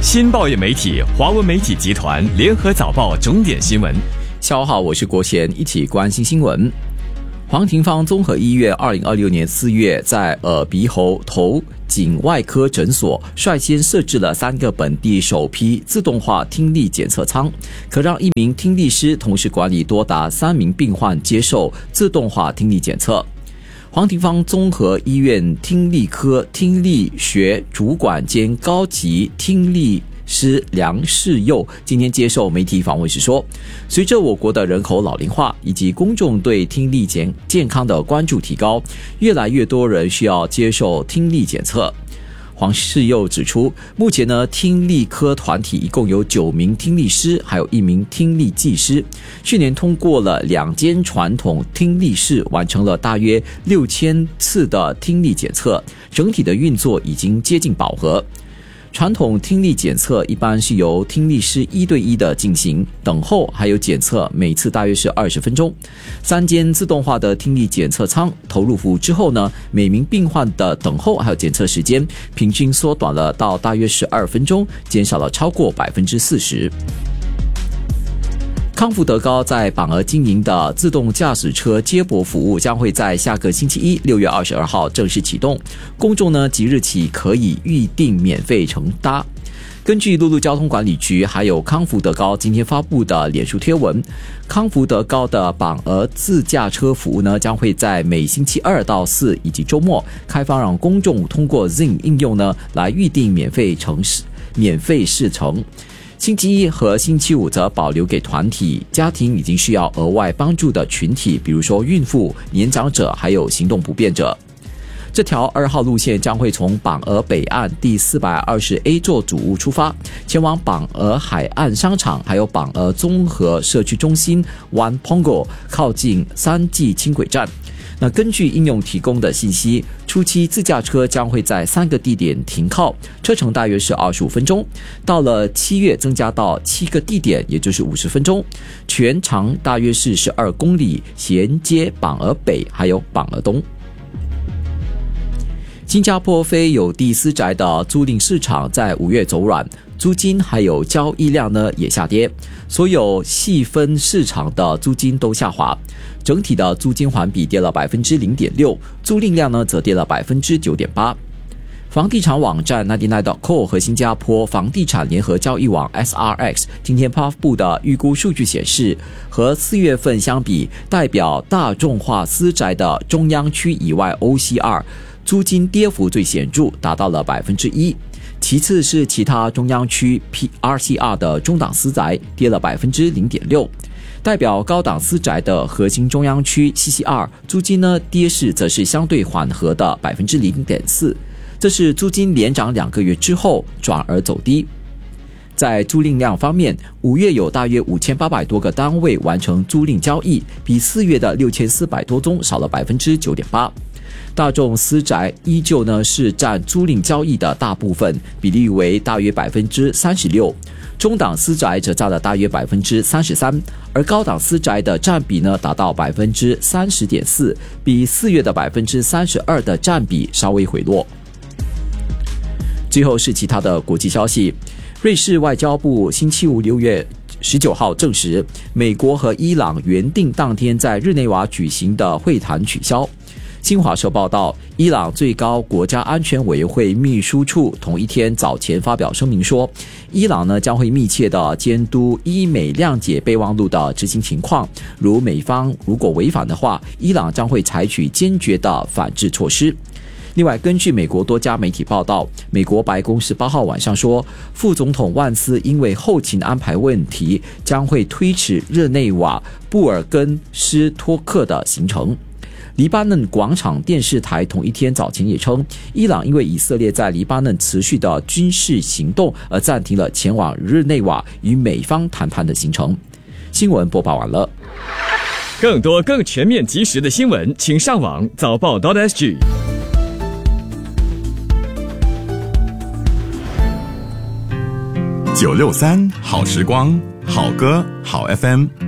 新报业媒体华文媒体集团联合早报重点新闻。 下午好，我是国贤，一起关心新闻。黄廷芳综合医院2026年4月在耳鼻喉头颈外科诊所率先设置了3个本地首批自动化听力检测舱，可让1名听力师同时管理多达3名病患接受自动化听力检测。黄廷芳综合医院听力科听力学主管兼高级听力师梁世佑今天接受媒体访问时说，随着我国的人口老龄化以及公众对听力健康的关注提高，越来越多人需要接受听力检测。黄世佑指出，目前听力科团体一共有9名听力师，还有1名听力技师。去年通过了2间传统听力室，完成了大约6000次的听力检测，整体的运作已经接近饱和。传统听力检测一般是由听力师1对1的进行，等候还有检测每次大约是20分钟。3间自动化的听力检测舱投入服务之后每名病患的等候还有检测时间平均缩短了到大约12分钟，减少了超过40%。康福德高在榜儿经营的自动驾驶车接驳服务将会在下个星期一6月22号正式启动，公众即日起可以预定免费乘搭。根据陆路交通管理局还有康福德高今天发布的脸书贴文，康福德高的榜儿自驾车服务将会在每星期2到4以及周末开放，让公众通过 Zing 应用来预定免费试乘。星期一和星期五则保留给团体、家庭已经需要额外帮助的群体，比如说孕妇、年长者还有行动不便者。这条2号路线将会从榜儿北岸第420A 座主屋出发，前往榜儿海岸商场还有榜儿综合社区中心 One Pongo 靠近3G 轻轨站。根据应用提供的信息，初期自驾车将会在3个地点停靠，车程大约是25分钟，到了7月增加到7个地点，也就是50分钟，全长大约是12公里，衔接榜儿北还有榜儿东。新加坡非有地私宅的租赁市场在5月走软，租金还有交易量也下跌，所有细分市场的租金都下滑，整体的租金环比跌了 0.6%， 租赁量则跌了 9.8%。房地产网站 99.co 和新加坡房地产联合交易网 SRX 今天发布的预估数据显示，和4月份相比，代表大众化私宅的中央区以外 OCR 租金跌幅最显著，达到了 1%， 其次是其他中央区 RCR 的中档私宅跌了 0.6%， 代表高档私宅的核心中央区 CCR 租金跌势则是相对缓和的 0.4%， 这是租金连涨2个月之后转而走低。在租赁量方面，5月有大约5800多个单位完成租赁交易，比4月的6400多宗少了 9.8%。大众私宅依旧是占租赁交易的大部分，比例为大约 36%， 中档私宅则占了大约 33%， 而高档私宅的占比达到 30.4%， 比4月的 32% 的占比稍微回落。最后是其他的国际消息，瑞士外交部星期五6月19号证实，美国和伊朗原定当天在日内瓦举行的会谈取消。新华社报道，伊朗最高国家安全委员会秘书处同一天早前发表声明说，伊朗将会密切地监督伊美谅解备忘录的执行情况，如美方如果违反的话，伊朗将会采取坚决的反制措施。另外，根据美国多家媒体报道，美国白宫18号晚上说，副总统万斯因为后勤安排问题，将会推迟日内瓦布尔根斯托克的行程。黎巴嫩广场电视台同一天早前也称，伊朗因为以色列在黎巴嫩持续的军事行动而暂停了前往日内瓦与美方谈判的行程。新闻播报完了。 更多更全面及时的新闻，请上网早报 .sg。 963好时光，好歌好 FM。